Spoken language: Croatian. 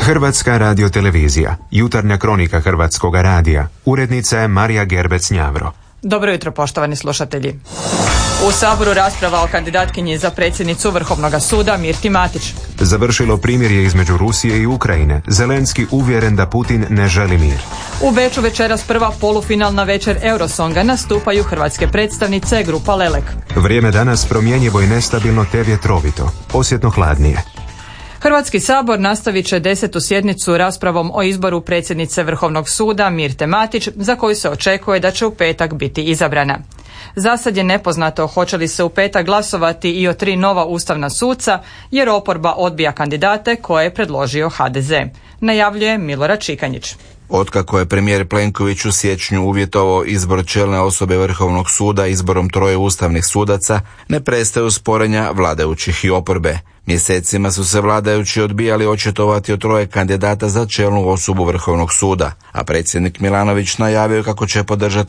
Hrvatska radiotelevizija, jutarnja kronika Hrvatskog radija, urednica je Marija Gerbec-Njavro. Dobro jutro, poštovani slušatelji. U Saboru rasprava o kandidatkinji za predsjednicu Vrhovnog suda Mirti Matić. Završilo primirje između Rusije i Ukrajine. Zelenski uvjeren da Putin ne želi mir. U Beču večeras prva polufinalna večer Eurosonga, nastupaju hrvatske predstavnice grupa Lelek. Vrijeme danas promjenjivo i nestabilno te vjetrovito, osjetno hladnije. Hrvatski sabor nastavit će 10. sjednicu raspravom o izboru predsjednice Vrhovnog suda Mirte Matić, za koju se očekuje da će u petak biti izabrana. Zasad je nepoznato hoće li se u petak glasovati i o 3 nova ustavna suca, jer oporba odbija kandidate koje je predložio HDZ. Najavljuje Milorad Čikanjić. Otkako je premijer Plenković u siječnju uvjetovao izbor čelne osobe Vrhovnog suda izborom 3 ustavnih sudaca, ne prestaju sporenja vladajućih i oporbe. Mjesecima su se vladajući odbijali očitovati o 3 kandidata za čelnu osobu Vrhovnog suda, a predsjednik Milanović najavio kako će podržati